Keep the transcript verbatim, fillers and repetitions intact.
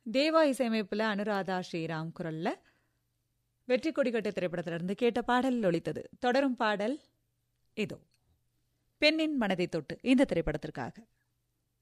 தேவா இசையமைப்புல அனுராதா ஸ்ரீராம் குரல்ல வெற்றி கொடிக்கட்டு திரைப்படத்திலிருந்து கேட்ட பாடல் ஒலித்தது. தொடரும் பாடல் இதோ, பெண்ணின் மனதை தொட்டு இந்த திரைப்படத்திற்காக.